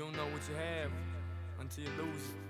don't know what you have until you lose it.